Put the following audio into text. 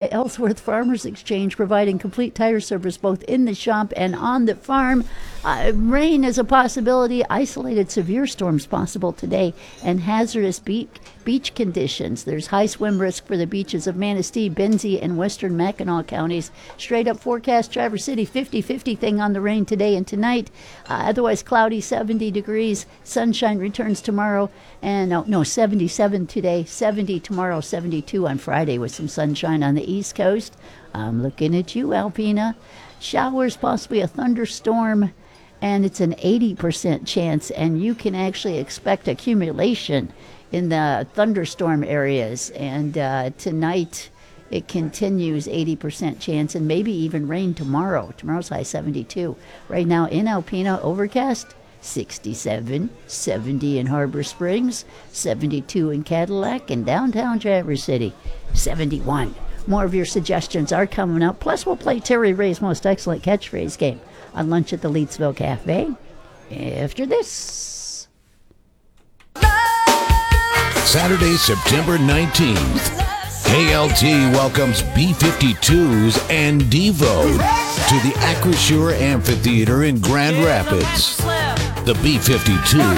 Ellsworth Farmers Exchange, providing complete tire service both in the shop and on the farm. Rain is a possibility. Isolated severe storms possible today, and hazardous beach conditions. There's high swim risk for the beaches of Manistee, Benzie, and western Mackinac counties. Straight up forecast, Traverse City, 50-50 thing on the rain today and tonight. Otherwise cloudy, 70 degrees. Sunshine returns tomorrow, and 77 today, 70 tomorrow, 72 on Friday with some sunshine on the East Coast. I'm looking at you, Alpena. Showers, possibly a thunderstorm, and it's an 80% chance, and you can actually expect accumulation in the thunderstorm areas. And tonight it continues, 80% chance, and maybe even rain tomorrow. Tomorrow's high 72. Right now in Alpena, overcast, 67, 70 in Harbor Springs, 72 in Cadillac, and downtown Traverse City, 71. More of your suggestions are coming up. Plus, we'll play Terry Ray's Most Excellent Catchphrase game on Lunch at the Leetsville Cafe after this. Saturday, September 19th, KLT welcomes B-52s and Devo to the Acrisure Amphitheater in Grand Rapids. The B-52s